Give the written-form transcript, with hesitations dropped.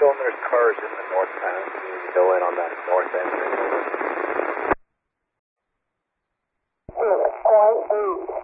showing there's cars in the northbound. Can you go in on that north entrance?